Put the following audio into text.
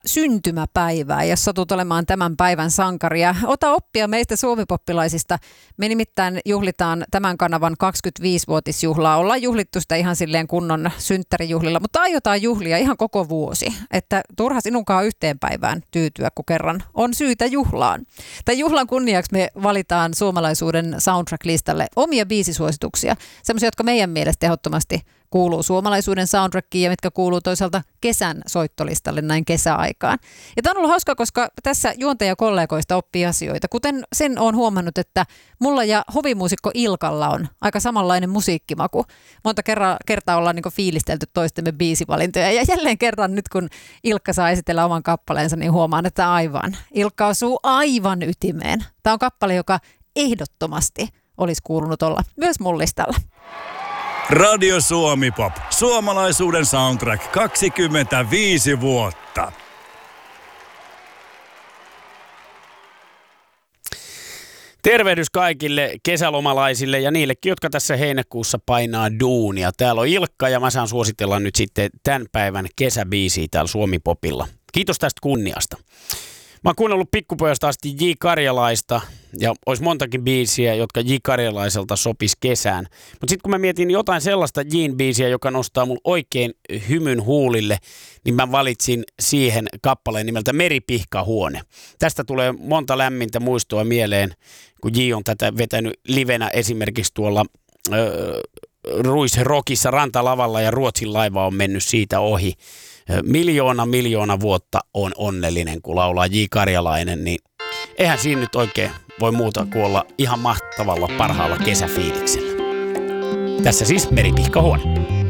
syntymäpäivää, jos satut olemaan tämän päivän sankaria. Ota oppia meistä suomipoppilaisista. Me nimittäin juhlitaan tämän kanavan 25-vuotisjuhlaa. Ollaan juhlittu sitä ihan silleen kunnon synttärijuhlilla, mutta aiotaan juhlia ihan koko vuosi. Että turha sinunkaan yhteen päivään tyytyä, kun kerran on syytä juhlaan. Tai juhlan kunniaksi me valitaan suomalaisuuden soundtrack-listalle omia biisisuosituksia. Sellaisia, jotka meidän mielestä ehdottomasti kuuluu suomalaisuuden soundtrackiin ja mitkä kuuluu toisaalta kesän soittolistalle näin kesäaikaan. Ja tämä on ollut hauska, koska tässä juontajakollegoista oppii asioita. Kuten sen olen huomannut, että mulla ja hovimuusikko Ilkalla on aika samanlainen musiikkimaku. Monta kertaa ollaan niin kuin fiilistelty toistemme biisivalintoja. Ja jälleen kerran nyt, kun Ilkka saa esitellä oman kappaleensa, niin huomaan, että aivan. Ilkka osuu aivan ytimeen. Tämä on kappale, joka ehdottomasti olisi kuulunut olla myös mun listalla. Radio Suomi Pop. Suomalaisuuden soundtrack 25 vuotta. Tervehdys kaikille kesälomalaisille ja niillekin, jotka tässä heinäkuussa painaa duunia. Täällä on Ilkka ja mä saan suositella nyt sitten tämän päivän kesäbiisiä täällä Suomi Popilla. Kiitos tästä kunniasta. Mä oon kuunnellut pikkupojasta asti J. Karjalaista ja olisi montakin biisiä, jotka J. Karjalaiselta sopisi kesään. Mutta sitten kun mä mietin jotain sellaista Jin biisiä, joka nostaa mun oikein hymyn huulille, niin mä valitsin siihen kappaleen nimeltä Meripihkahuone. Tästä tulee monta lämmintä muistoa mieleen, kun J. on tätä vetänyt livenä esimerkiksi tuolla Ruisrockissa rantalavalla ja Ruotsin laiva on mennyt siitä ohi. Miljoona vuotta on onnellinen, kun laulaa J. Karjalainen, niin eihän siinä nyt oikein voi muuta kuin olla ihan mahtavalla parhaalla kesäfiiliksellä. Tässä siis Meripihkahuone.